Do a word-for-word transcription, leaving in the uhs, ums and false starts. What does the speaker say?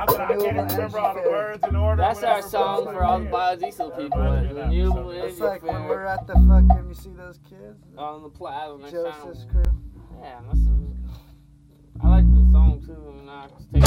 I said, I can't even remember all the words in order. That's our song for all the biodiesel people. Renewable energy. It's like when we're at the fucking, you see those kids? On the plaza. Joseph's crew. Yeah, that's a, I like the song too. And I take